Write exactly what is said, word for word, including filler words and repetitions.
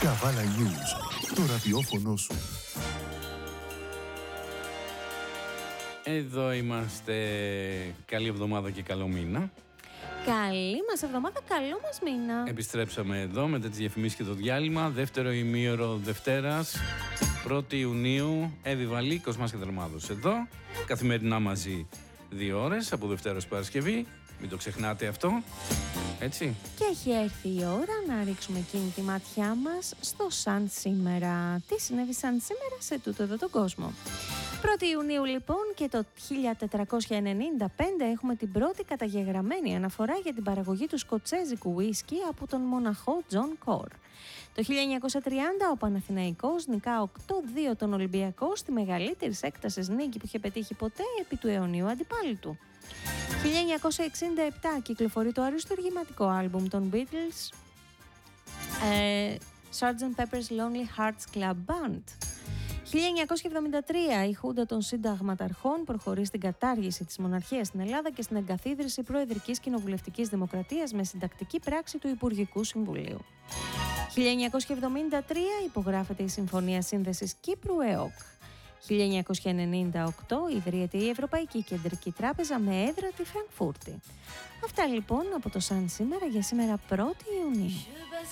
Καβάλα News, το ραδιόφωνο σου. Εδώ είμαστε. Καλή εβδομάδα και καλό μήνα. Καλή μας εβδομάδα, καλό μας μήνα. Επιστρέψαμε εδώ μετά τις διαφημίσεις και το διάλειμμα. Δεύτερο ημίωρο Δευτέρας, πρώτη Ιουνίου. Εύη Βαλή, Κοσμάς και Δερμάδος εδώ. Καθημερινά μαζί δύο ώρες, από Δευτέρα ως Παρασκευή. Μην το ξεχνάτε αυτό. Έτσι. Και έχει έρθει η ώρα να ρίξουμε εκείνη τη ματιά μας στο σαν σήμερα. Τι συνέβη σαν σήμερα σε τούτο εδώ τον κόσμο. πρώτη Ιουνίου λοιπόν, και το χίλια τετρακόσια ενενήντα πέντε έχουμε την πρώτη καταγεγραμμένη αναφορά για την παραγωγή του σκοτσέζικου ουίσκι από τον μοναχό Τζον Κορ. Το χίλια εννιακόσια τριάντα ο Παναθηναϊκός νικά οκτώ δύο τον Ολυμπιακό στη μεγαλύτερη έκτασης νίκη που είχε πετύχει ποτέ επί του αιωνίου αντιπάλου του. χίλια εννιακόσια εξήντα επτά κυκλοφορεί το αριστουργηματικό άλμπουμ των Beatles, ε, σάρτζεντ Pepper's Lonely Hearts Club Band. χίλια εννιακόσια εβδομήντα τρία η Χούντα των Συνταγματαρχών προχωρεί στην κατάργηση της μοναρχίας στην Ελλάδα και στην εγκαθίδρυση προεδρικής κοινοβουλευτικής δημοκρατίας με συντακτική πράξη του Υπουργικού Συμβουλίου. χίλια εννιακόσια εβδομήντα τρία υπογράφεται η Συμφωνία Σύνδεσης Κύπρου ΕΟΚ. χίλια εννιακόσια ενενήντα οκτώ ιδρύεται η Ευρωπαϊκή Κεντρική Τράπεζα με έδρα τη Φραγκφούρτη. Αυτά λοιπόν από το Σαν σήμερα για σήμερα πρώτη Ιουνίου.